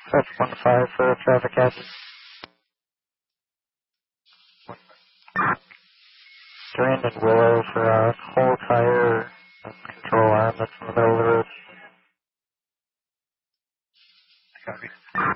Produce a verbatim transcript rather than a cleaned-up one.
That's one five for a traffic hazard. Drained and Willow for a whole tire control arm that's in the middle of the road. Copy.